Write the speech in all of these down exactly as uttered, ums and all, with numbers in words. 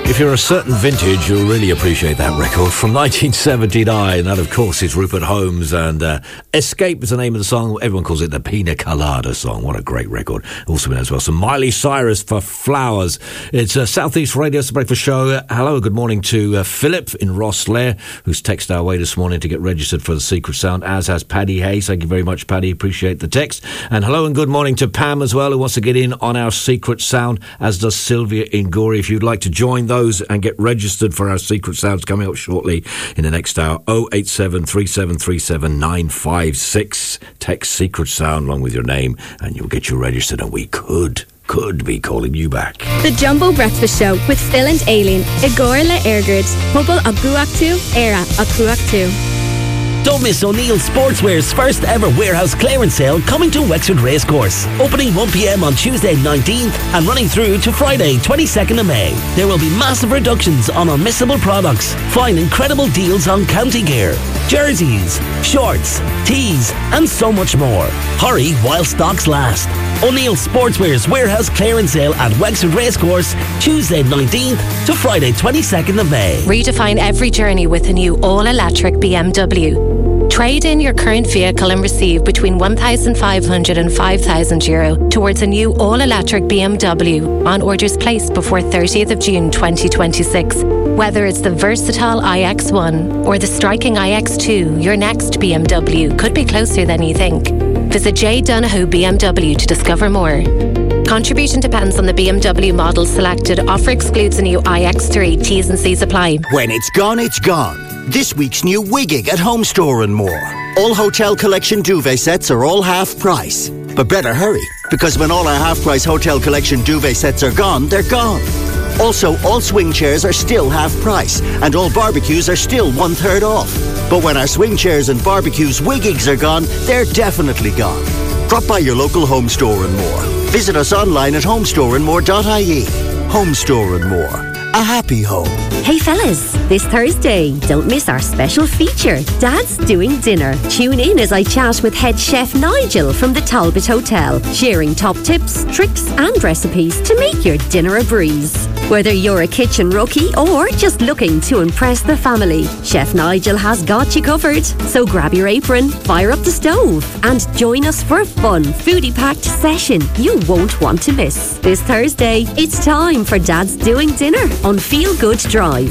If you're a certain vintage, you'll really appreciate that record from nineteen seventy-nine. That, of course, is Rupert Holmes, and uh, Escape is the name of the song. Everyone calls it the Pina Colada song. What a great record. Also been as well some Miley Cyrus for Flowers. It's uh, Southeast Radio, it's the breakfast show. Uh, hello, good morning to uh, Philip in Rosslare, who's texted our way this morning to get registered for the Secret Sound, as has Paddy Hayes. Thank you very much, Paddy. Appreciate the text. And hello and good morning to Pam as well, who wants to get in on our Secret Sound, as does Sylvia in Gorey. If you'd like to join those and get registered for our Secret Sounds coming up shortly in the next hour, oh eight seven, three seven three seven, nine five six. Text Secret Sound along with your name and you'll get you registered, and we could could be calling you back. The Jumbo Breakfast Show with Phil and Aileen. Igor le Ergard. Hubble a Guaktu, Era a Kuaktu. Don't miss O'Neill Sportswear's first ever warehouse clearance sale coming to Wexford Racecourse. Opening one p m on Tuesday nineteenth and running through to Friday twenty-second of May. There will be massive reductions on unmissable products. Find incredible deals on county gear, jerseys, shorts, tees and so much more. Hurry while stocks last. O'Neill Sportswear's warehouse clearance sale at Wexford Racecourse, Tuesday nineteenth to Friday twenty-second of May. Redefine every journey with a new all-electric B M W. Trade in your current vehicle and receive between one thousand five hundred and five thousand euro towards a new all-electric B M W on orders placed before thirtieth of June twenty twenty-six. Whether it's the versatile i X one or the striking i X two, your next B M W could be closer than you think. Visit J Donoghue B M W to discover more. Contribution depends on the B M W model selected. Offer excludes a new i X three. T's and C's apply. When it's gone, it's gone. This week's new Wigging at Home Store and More. All Hotel Collection duvet sets are all half price. But better hurry, because when all our half price Hotel Collection duvet sets are gone, they're gone. Also, all swing chairs are still half price, and all barbecues are still one third off. But when our swing chairs and barbecues Wiggings are gone, they're definitely gone. Drop by your local Home Store and More. Visit us online at homestore and more dot I E. Home Store and More. A happy home. Hey fellas, this Thursday, don't miss our special feature, Dad's Doing Dinner. Tune in as I chat with head chef Nigel from the Talbot Hotel, sharing top tips, tricks and recipes to make your dinner a breeze. Whether you're a kitchen rookie or just looking to impress the family, Chef Nigel has got you covered. So grab your apron, fire up the stove and join us for a fun, foodie-packed session you won't want to miss. This Thursday, it's time for Dad's Doing Dinner on Feel Good Drive.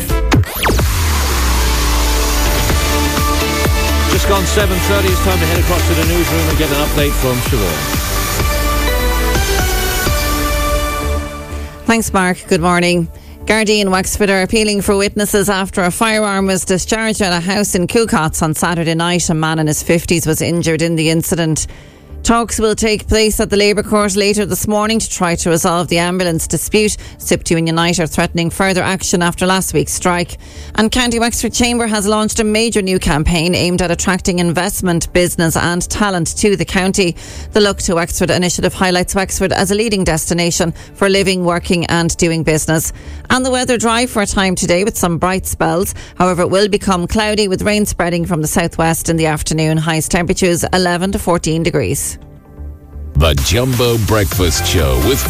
Just gone seven thirty, it's time to head across to the newsroom and get an update from Siobhan. Thanks, Mark. Good morning. Gardaí in Wexford are appealing for witnesses after a firearm was discharged at a house in Coocots on Saturday night. A man in his fifties was injured in the incident. Talks will take place at the Labour Court later this morning to try to resolve the ambulance dispute. S I P T U and Unite are threatening further action after last week's strike. And County Wexford Chamber has launched a major new campaign aimed at attracting investment, business and talent to the county. The Look to Wexford initiative highlights Wexford as a leading destination for living, working and doing business. And the weather dry for a time today with some bright spells. However, it will become cloudy with rain spreading from the southwest in the afternoon. Highest temperatures eleven to fourteen degrees. The Jumbo Breakfast Show with